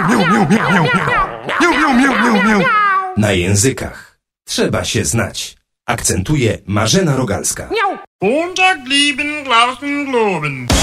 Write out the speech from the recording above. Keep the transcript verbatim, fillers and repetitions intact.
Na językach trzeba się znać. Akcentuje Marzena Rogalska. Montag lieben, Glauben, Globen.